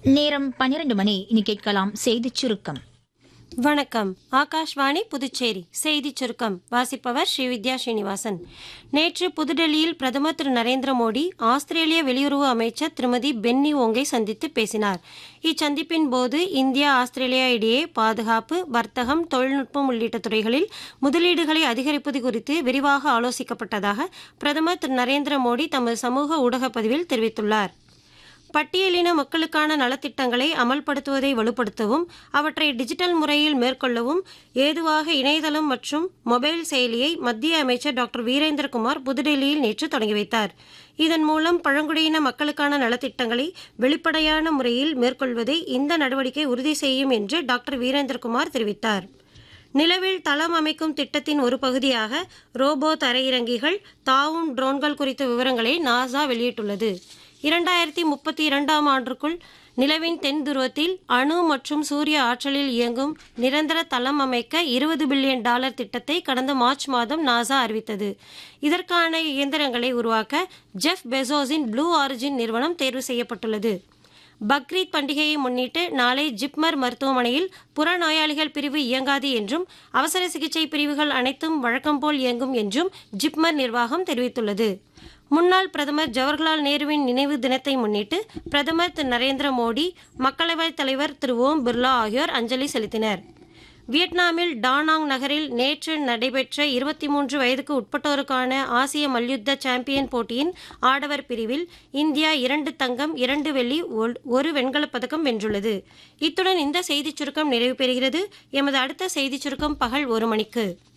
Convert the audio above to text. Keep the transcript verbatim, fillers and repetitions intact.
நேரம் பன்னிரண்டு மணி. இனி கேட்கலாம் செய்திச் சுருக்கம். வணக்கம். ஆகாஷ்வாணி புதுச்சேரி செய்திச் சுருக்கம் வாசிப்பவர் ஸ்ரீவித்யா ஸ்ரீனிவாசன். நேற்று புதுடெல்லியில் பிரதமர் திரு நரேந்திர மோடி ஆஸ்திரேலிய வெளியுறவு அமைச்சர் திருமதி பென்னி ஓங்கை சந்தித்து பேசினார். இச்சந்திப்பின் போது இந்தியா ஆஸ்திரேலியா இடையே பாதுகாப்பு, வர்த்தகம், தொழில்நுட்பம் உள்ளிட்ட துறைகளில் முதலீடுகளை அதிகரிப்பது குறித்து விரிவாக ஆலோசிக்கப்பட்டதாக பிரதமர் திரு நரேந்திர மோடி தமது சமூக ஊடக பதிவில் தெரிவித்துள்ளார். பட்டியலின மக்களுக்கான நலத்திட்டங்களை அமல்படுத்துவதை வலுப்படுத்தவும் அவற்றை டிஜிட்டல் முறையில் மேற்கொள்ளவும் ஏதுவாக இணையதளம் மற்றும் மொபைல் செயலியை மத்திய அமைச்சர் டாக்டர் வீரேந்திரகுமார் புதுடெல்லியில் நேற்று தொடங்கி வைத்தார். இதன் மூலம் பழங்குடியின மக்களுக்கான நலத்திட்டங்களை வெளிப்படையான முறையில் மேற்கொள்வதை இந்த நடவடிக்கை உறுதி செய்யும் என்று டாக்டர் வீரேந்திரகுமார் தெரிவித்தார். நிலவில் தளம் அமைக்கும் திட்டத்தின் ஒரு பகுதியாக ரோபோ தரையிறங்கிகள், தாவும் ட்ரோன்கள் குறித்த விவரங்களை நாசா வெளியிட்டுள்ளது. இரண்டாயிரத்தி முப்பத்தி இரண்டாம் ஆண்டுக்குள் நிலவின் தென் துருவத்தில் அணு மற்றும் சூரிய ஆற்றலில் இயங்கும் நிரந்தர தளம் அமைக்க இருபது பில்லியன் டாலர் திட்டத்தை கடந்த மார்ச் மாதம் நாசா அறிவித்தது. இதற்கான இயந்திரங்களை உருவாக்க ஜெஃப் பெசோஸின் ப்ளூ ஆரிஜின் நிறுவனம் தேர்வு செய்யப்பட்டுள்ளது. பக்ரீத் பண்டிகையை முன்னிட்டு நாளை ஜிப்மர் மருத்துவமனையில் புறநோயாளிகள் பிரிவு இயங்காது என்றும் அவசர சிகிச்சை பிரிவுகள் அனைத்தும் வழக்கம்போல் இயங்கும் என்றும் ஜிப்மர் நிர்வாகம் தெரிவித்துள்ளது. முன்னாள் பிரதமர் ஜவஹர்லால் நேருவின் நினைவு தினத்தை முன்னிட்டு பிரதமர் திரு நரேந்திர மோடி, மக்களவைத் தலைவர் திரு ஓம் பிர்லா ஆகியோர் அஞ்சலி செலுத்தினர். வியட்நாமில் டானாங் நகரில் நேற்று நடைபெற்ற இருபத்தி மூன்று வயதுக்கு உட்பட்டோருக்கான ஆசிய மல்யுத்த சாம்பியன் போட்டியின் ஆடவர் பிரிவில் இந்தியா இரண்டு தங்கம், இரண்டு வெள்ளி, ஒரு வெண்கலப் பதக்கம் வென்றுள்ளது. இத்துடன் இந்த செய்திச் சுருக்கம் நிறைவு பெறுகிறது. எமது அடுத்த செய்திச் சுருக்கம் பகல் ஒரு மணிக்கு.